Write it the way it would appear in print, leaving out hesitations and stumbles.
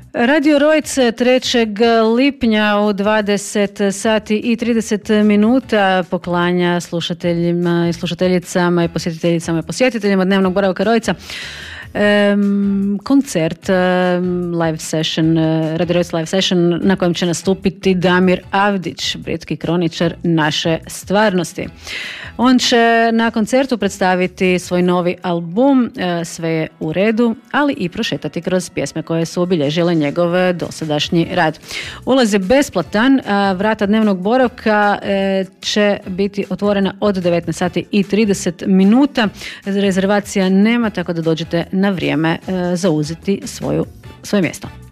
Radio Rojc 3. lipnja u 20 sati i 30 minuta poklanja slušateljima i slušateljicama i posjetiteljima dnevnog boravka Rojca koncert, live session, Radio Rojc live session na kojem će nastupiti Damir Avdić, britski kroničar naše stvarnosti. On će na koncertu predstaviti svoj novi album Sve je u redu, ali i prošetati kroz pjesme koje su obilježile njegov dosadašnji rad. Ulaz je besplatan, vrata dnevnog boravka će biti otvorena od 19 sati i 30 minuta. Rezervacija nema, tako da dođete na vrijeme zauzeti svoje mjesto.